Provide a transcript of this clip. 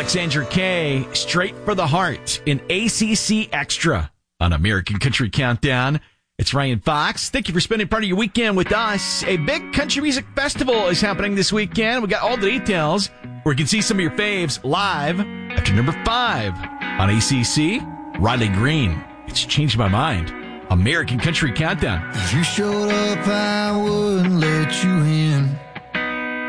Alexandra Kay, Straight for the Heart in ACC Extra on American Country Countdown. It's Ryan Fox. Thank you for spending part of your weekend with us. A big country music festival is happening this weekend. We got all the details where you can see some of your faves live after number 5 on ACC. Riley Green, It's Changed My Mind. American Country Countdown. If you showed up, I wouldn't let you in.